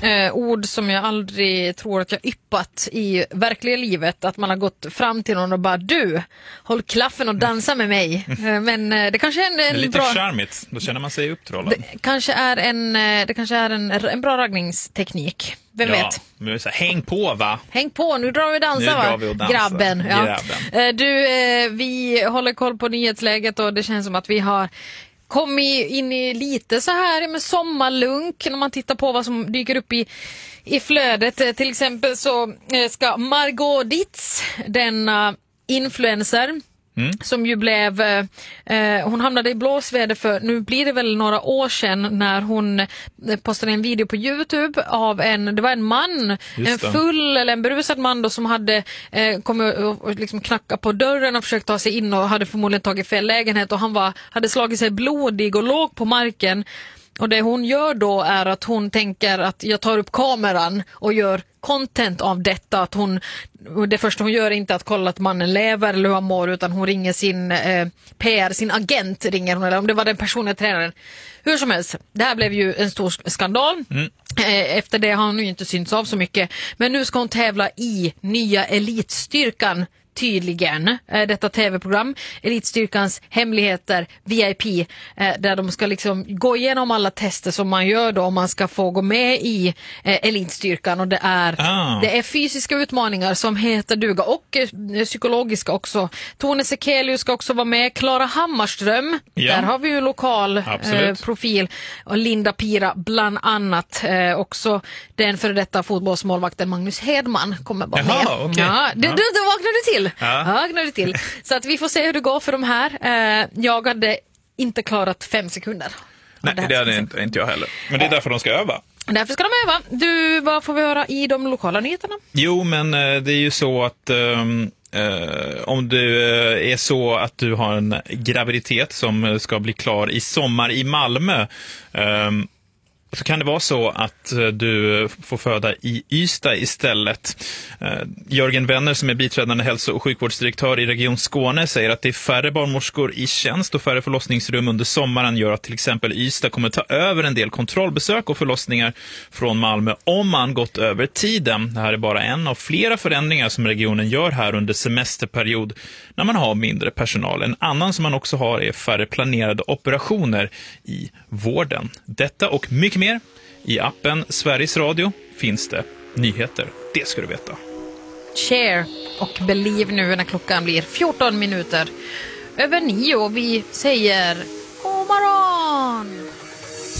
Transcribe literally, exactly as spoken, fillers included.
eh, ord som jag aldrig tror att jag yppat i verkliga livet. Att man har gått fram till någon och bara, du, håll klaffen och dansa med mig. Eh, men eh, det kanske är en, en det är lite bra... charmigt, då känner man sig upptrollad. Det kanske är en, eh, det kanske är en, en bra raggningsteknik. Vem ja, vet? Men så här, häng på va? Häng på, nu drar vi dansa nu va? Drar vi och dansa. Grabben. Ja. Grabben. Eh, du, eh, vi håller koll på nyhetsläget och det känns som att vi har kommit in i lite så här med sommarlunk när man tittar på vad som dyker upp i, i flödet. Eh, till exempel så eh, ska Margot Dietz, denna influencer, Mm. som ju blev eh, hon hamnade i blåsväder för, nu blir det väl några år sedan, när hon eh, postade en video på YouTube av en, det var en man, en full eller en berusad man då, som hade eh, kommit och, och liksom knacka på dörren och försökt ta sig in och hade förmodligen tagit fel lägenhet, och han var, hade slagit sig blodig och låg på marken. Och det hon gör då är att hon tänker att jag tar upp kameran och gör content av detta. Att hon, det första hon gör är inte att kolla att mannen lever eller hur han mår, utan hon ringer sin eh, P R, sin agent ringer hon, eller om det var den personliga tränaren. Hur som helst, det här blev ju en stor skandal. Mm. Eh, efter det har hon ju inte synts av så mycket. Men nu ska hon tävla i nya elitstyrkan. Tydligen, detta tv-program Elitstyrkans hemligheter V I P, där de ska liksom gå igenom alla tester som man gör då om man ska få gå med i Elitstyrkan, och det är, ah. det är fysiska utmaningar som heter duga, och psykologiska också. Tone Sekelius ska också vara med, Klara Hammarström, ja. Där har vi ju lokal eh, profil, och Linda Pira bland annat, eh, också den för detta fotbollsmålvakten Magnus Hedman kommer vara med. Jaha, okay. Ja, du, ja. du, du vaknade till. Ja. Ja, gnade till. Så att vi får se hur det går för de här. Eh, jag hade inte klarat fem sekunder. Nej, det, det hade inte, inte jag heller. Men det är därför de ska öva. Därför ska de öva. Du, vad får vi höra i de lokala nyheterna? Jo, men det är ju så att um, uh, om du uh, är så att du har en graviditet som ska bli klar i sommar i Malmö, um, så kan det vara så att du får föda i Ystad istället. Jörgen Wenner, som är biträdande hälso- och sjukvårdsdirektör i Region Skåne, säger att det är färre barnmorskor i tjänst och färre förlossningsrum under sommaren gör att till exempel Ystad kommer ta över en del kontrollbesök och förlossningar från Malmö om man gått över tiden. Det här är bara en av flera förändringar som regionen gör här under semesterperiod när man har mindre personal. En annan som man också har är färre planerade operationer i vården. Detta och mycket mer. I appen Sveriges Radio finns det nyheter. Det ska du veta. Share och Believe nu när klockan blir fjorton minuter över nio, och vi säger